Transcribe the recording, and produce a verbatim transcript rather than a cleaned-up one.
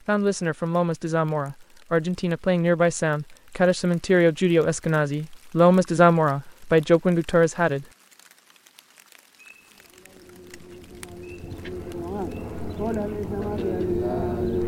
Found listener from Lomas de Zamora, Argentina playing nearby sound, Cada Cementerio Judio Eskenazi, Lomas de Zamora, by Joaquin Gutierrez Haddad. Hola,